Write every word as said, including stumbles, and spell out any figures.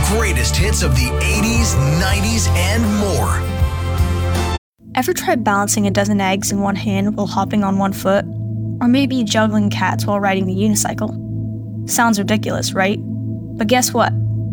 greatest hits of the eighties, nineties, and more. Ever tried balancing a dozen eggs in one hand while hopping on one foot? Or maybe juggling cats while riding the unicycle? Sounds ridiculous, right? But guess what?